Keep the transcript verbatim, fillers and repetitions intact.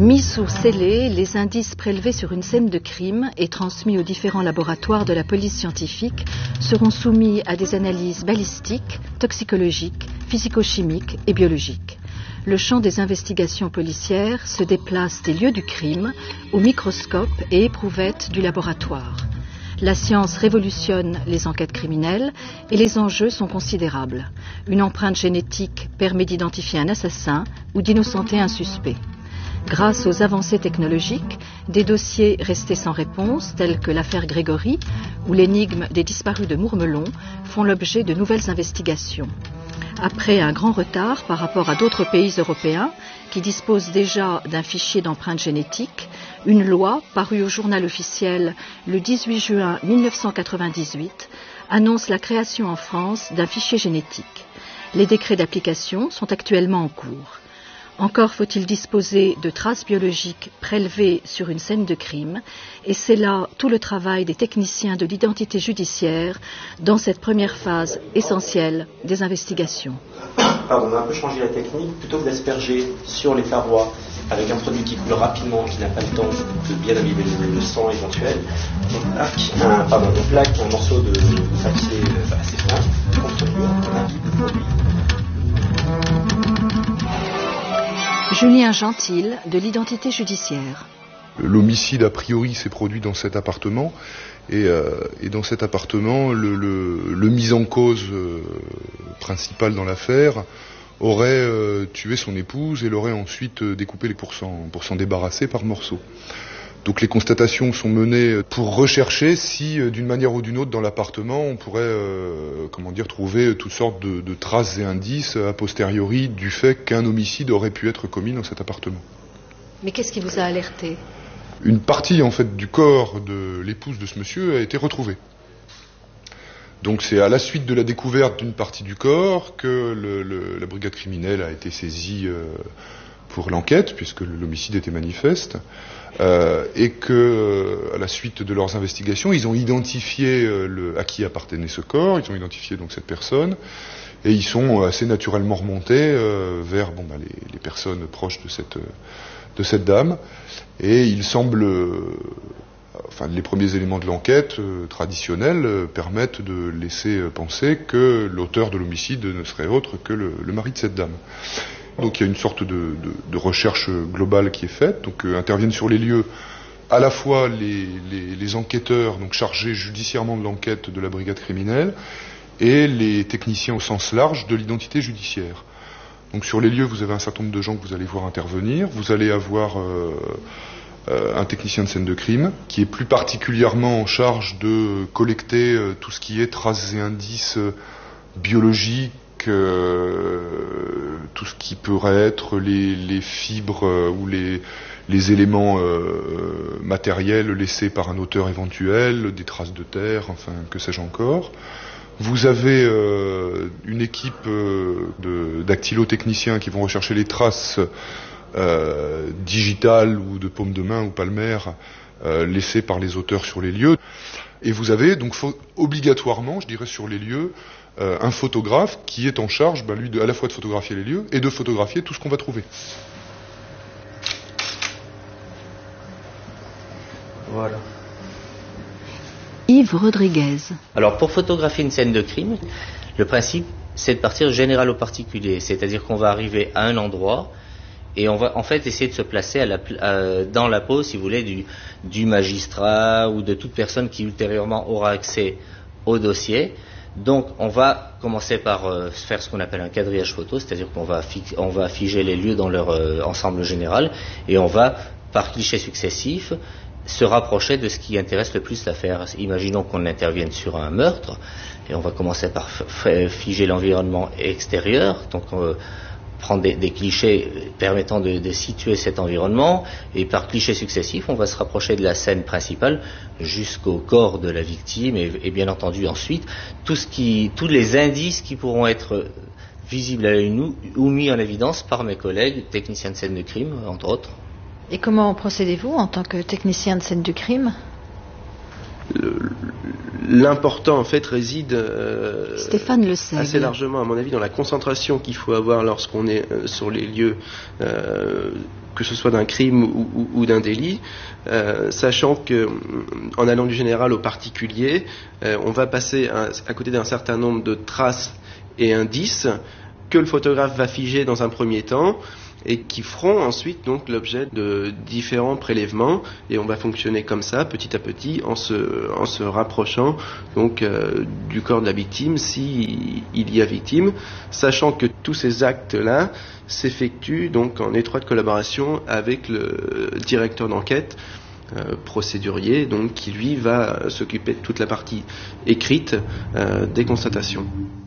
Mis sous scellé, les indices prélevés sur une scène de crime et transmis aux différents laboratoires de la police scientifique seront soumis à des analyses balistiques, toxicologiques, physico-chimiques et biologiques. Le champ des investigations policières se déplace des lieux du crime au microscope et éprouvette du laboratoire. La science révolutionne les enquêtes criminelles et les enjeux sont considérables. Une empreinte génétique permet d'identifier un assassin ou d'innocenter un suspect. Grâce aux avancées technologiques, des dossiers restés sans réponse, tels que l'affaire Grégory ou l'énigme des disparus de Mourmelon, font l'objet de nouvelles investigations. Après un grand retard par rapport à d'autres pays européens qui disposent déjà d'un fichier d'empreinte génétique, une loi parue au journal officiel le dix-huit juin mille neuf cent quatre-vingt-dix-huit annonce la création en France d'un fichier génétique. Les décrets d'application sont actuellement en cours. Encore faut-il disposer de traces biologiques prélevées sur une scène de crime, et c'est là tout le travail des techniciens de l'identité judiciaire dans cette première phase essentielle des investigations. Pardon, on a un peu changé la technique, plutôt que d'asperger sur les parois avec un produit qui coule rapidement, qui n'a pas le temps de bien imbiber le, le sang éventuel, on plaque un, pardon, on plaque un morceau de, de papier euh, assez fin contre le mur, on imbibe le produit. Julien Gentil, de l'identité judiciaire. L'homicide, a priori, s'est produit dans cet appartement. Et, euh, et dans cet appartement, le, le, le mis en cause euh, principal dans l'affaire aurait euh, tué son épouse et l'aurait ensuite euh, découpé pour s'en, pour s'en débarrasser par morceaux. Donc les constatations sont menées pour rechercher si, euh, d'une manière ou d'une autre, dans l'appartement, on pourrait euh, comment dire, trouver toutes sortes de, de traces et indices a posteriori du fait qu'un homicide aurait pu être commis dans cet appartement. Mais qu'est-ce qui vous a alerté ? Une partie en fait du corps de l'épouse de ce monsieur a été retrouvée. Donc c'est à la suite de la découverte d'une partie du corps que le, le, la brigade criminelle a été saisie euh, pour l'enquête, puisque l'homicide était manifeste, euh, et que euh, à la suite de leurs investigations, ils ont identifié euh, le, à qui appartenait ce corps, ils ont identifié donc cette personne, et ils sont assez naturellement remontés euh, vers bon, bah, les, les personnes proches de cette, de cette dame, et il semble... Euh, Enfin, les premiers éléments de l'enquête euh, traditionnelle euh, permettent de laisser euh, penser que l'auteur de l'homicide ne serait autre que le, le mari de cette dame. Donc il y a une sorte de, de, de recherche globale qui est faite. Donc euh, interviennent sur les lieux à la fois les, les, les enquêteurs donc chargés judiciairement de l'enquête de la brigade criminelle et les techniciens au sens large de l'identité judiciaire. Donc sur les lieux, vous avez un certain nombre de gens que vous allez voir intervenir. Vous allez avoir... Euh, Euh, un technicien de scène de crime qui est plus particulièrement en charge de collecter euh, tout ce qui est traces et indices euh, biologiques, euh, tout ce qui pourrait être les, les fibres euh, ou les, les éléments euh, matériels laissés par un auteur éventuel, des traces de terre, enfin que sais-je encore. Vous avez euh, une équipe euh, de, dactylotechniciens qui vont rechercher les traces Euh, digitales ou de paume de main ou palmaires euh, laissées par les auteurs sur les lieux. Et vous avez donc faut, obligatoirement, je dirais, sur les lieux, euh, un photographe qui est en charge, ben, lui, de, à la fois de photographier les lieux et de photographier tout ce qu'on va trouver. Voilà. Yves Rodriguez. Alors, pour photographier une scène de crime, le principe, c'est de partir général au particulier. C'est-à-dire qu'on va arriver à un endroit et on va en fait essayer de se placer à la, à, dans la peau, si vous voulez, du, du magistrat ou de toute personne qui ultérieurement aura accès au dossier. Donc on va commencer par euh, faire ce qu'on appelle un quadrillage photo, c'est-à-dire qu'on va, fi- on va figer les lieux dans leur euh, ensemble général et on va, par clichés successifs, se rapprocher de ce qui intéresse le plus l'affaire. Imaginons qu'on intervienne sur un meurtre et on va commencer par f- figer l'environnement extérieur, donc euh, prendre des, des clichés permettant de, de situer cet environnement, et par clichés successifs, on va se rapprocher de la scène principale jusqu'au corps de la victime, et, et bien entendu ensuite, tout ce qui, tous les indices qui pourront être visibles à l'œil nu ou mis en évidence par mes collègues, techniciens de scène de crime, entre autres. Et comment procédez-vous en tant que technicien de scène du crime ? le, l'important en fait réside euh, Stéphane Le Seigle. assez largement, à mon avis, dans la concentration qu'il faut avoir lorsqu'on est euh, sur les lieux, euh, que ce soit d'un crime ou, ou, ou d'un délit, euh, sachant que en allant du général au particulier, euh, on va passer à, à côté d'un certain nombre de traces et indices que le photographe va figer dans un premier temps et qui feront ensuite donc l'objet de différents prélèvements, et on va fonctionner comme ça petit à petit en se, en se rapprochant donc euh, du corps de la victime si il y a victime, sachant que tous ces actes-là s'effectuent donc en étroite collaboration avec le directeur d'enquête euh, procédurier, donc qui lui va s'occuper de toute la partie écrite euh, des constatations.